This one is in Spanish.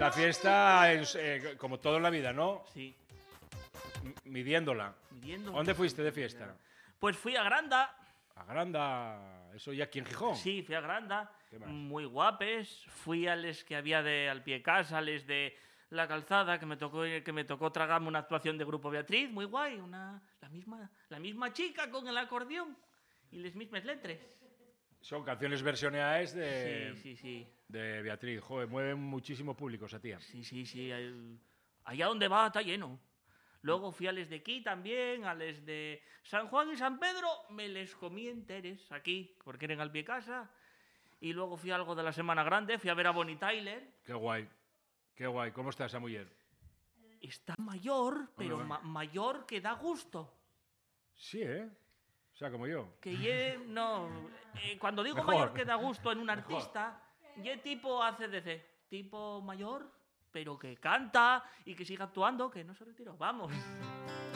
La fiesta es como todo en la vida, ¿no? Sí. Midiéndola. Midiendo. ¿Dónde fuiste de fiesta? Pues fui a Granda. A Granda. ¿Eso ya aquí en Gijón? Sí, fui a Granda. ¿Qué más? Muy guapes. Fui a les que había de al pie de casa, les de la calzada, que me tocó tragarme una actuación de Grupo Beatriz, muy guay. La misma chica con el acordeón y las mismas letras. Son canciones versioneadas de, Sí. de Beatriz. Joder, mueven muchísimo público esa tía. Sí. Allá donde va está lleno. Luego fui a les de aquí también, a les de San Juan y San Pedro, me les comí enteres aquí, porque eran al pie de casa. Y luego fui a algo de la Semana Grande, fui a ver a Bonnie Tyler. Qué guay. Qué guay. ¿Cómo está esa mujer? Está mayor, pero Bueno. mayor que da gusto. Sí, ¿eh? O sea, como yo. Cuando digo Mejor. mayor que da gusto en un artista, ye tipo ACDC, tipo mayor, pero que canta y que siga actuando, que no se retiró. Vamos.